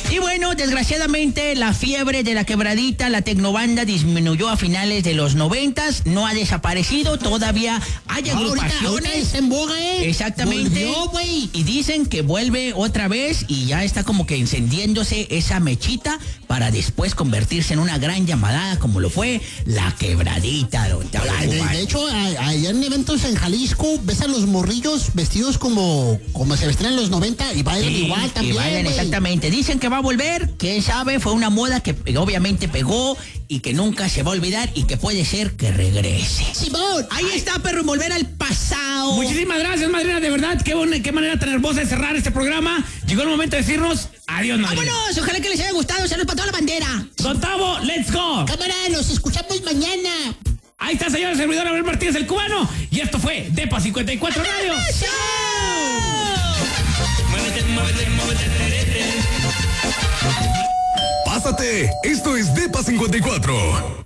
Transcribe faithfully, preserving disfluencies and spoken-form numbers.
Y bueno, desgraciadamente la fiebre de la quebradita, la tecnobanda disminuyó a finales de los noventas, no ha desaparecido, todavía hay agrupaciones. Ahorita, ahorita está en boga, ¿eh? Exactamente. Volvió, güey. Y dicen que vuelve otra vez y ya está como que encendiéndose esa mechita para después convertirse en una gran llamadada como lo fue la quebradita. Don De, de hecho, allá en eventos en Jalisco, ves a los morrillos vestidos como, como se vestían en los noventa y bailan Sí, igual también, y bailan, güey. exactamente. Dicen que va a volver, quién sabe, fue una moda que obviamente pegó y que nunca se va a olvidar y que puede ser que regrese. Simón, Ahí está, perro, y volver al pasado. Muchísimas gracias, madrina, de verdad, qué, buena, qué manera tan hermosa de cerrar este programa. Llegó el momento de decirnos adiós, madrina. ¡Vámonos! Ojalá que les haya gustado. Saludos para toda la bandera. Don Tavo, let's go. cámara, nos escuchamos mañana. Ahí está, señor servidor Abel Martínez, el cubano. Y esto fue Depa cincuenta y cuatro Radio. Muévete, muévete, muévete. Pásate, esto es Depa cincuenta y cuatro.